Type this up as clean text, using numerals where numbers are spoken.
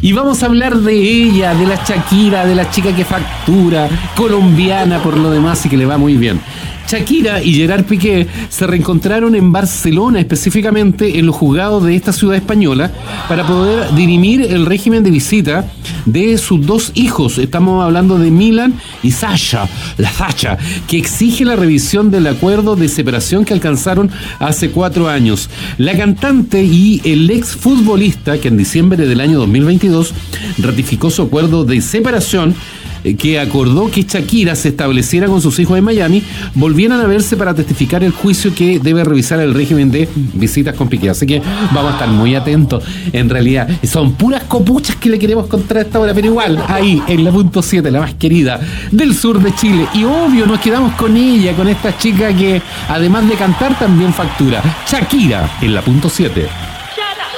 Y vamos a hablar de ella, de la Shakira, de la chica que factura, colombiana por lo demás y que le va muy bien. Shakira y Gerard Piqué se reencontraron en Barcelona, específicamente en los juzgados de esta ciudad española, para poder dirimir el régimen de visita de sus dos hijos. Estamos hablando de Milan y Sasha, que exige la revisión del acuerdo de separación que alcanzaron hace 4 años. La cantante y el ex futbolista, que en diciembre del año 2022 ratificó su acuerdo de separación, que acordó que Shakira se estableciera con sus hijos en Miami, volvieran a verse para testificar el juicio que debe revisar el régimen de visitas con Piqué. Así que vamos a estar muy atentos. En realidad, son puras copuchas que le queremos contar a esta hora, pero igual, ahí, en la punto 7, la más querida del sur de Chile. Y obvio, nos quedamos con ella, con esta chica que, además de cantar, también factura. Shakira, en la punto 7.